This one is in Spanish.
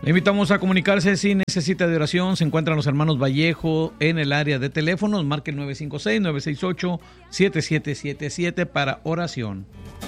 Le invitamos a comunicarse si necesita de oración. Se encuentran los hermanos Vallejo en el área de teléfonos. Marque el 956-968-7777 para oración.